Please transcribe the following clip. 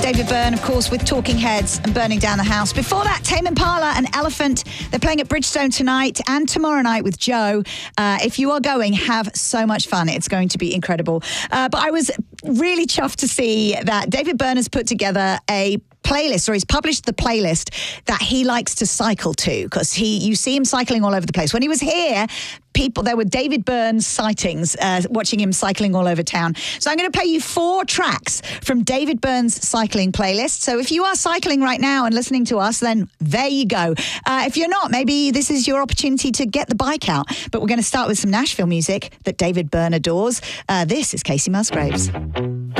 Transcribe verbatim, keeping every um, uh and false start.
David Byrne, of course, with Talking Heads and Burning Down the House. Before that, Tame Impala and Elephant. They're playing at Bridgestone tonight and tomorrow night with Joe. Uh, if you are going, have so much fun. It's going to be incredible. Uh, but I was really chuffed to see that David Byrne has put together a playlist, or he's published the playlist that he likes to cycle to, because he you see him cycling all over the place. When he was here, people there were David Byrne sightings, uh, watching him cycling all over town. So I'm going to play you four tracks from David Byrne's cycling playlist. So if you are cycling right now and listening to us, then there you go. Uh, if you're not, maybe this is your opportunity to get the bike out. But we're going to start with some Nashville music that David Byrne adores. Uh, this is Casey Musgraves.